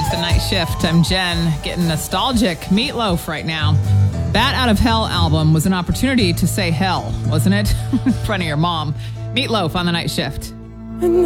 It's the Night Shift. I'm Jen, getting nostalgic. Meatloaf right now. Bat Out of Hell album was an opportunity to say hell, wasn't it? In front of your mom. Meatloaf on the Night Shift.